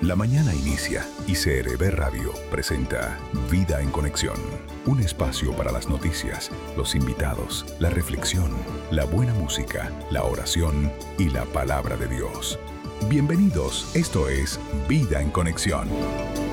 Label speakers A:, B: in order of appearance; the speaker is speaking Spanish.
A: La mañana inicia y CRB Radio presenta Vida en Conexión, un espacio para las noticias, los invitados, la reflexión, la buena música, la oración y la palabra de Dios. Bienvenidos, esto es Vida en Conexión.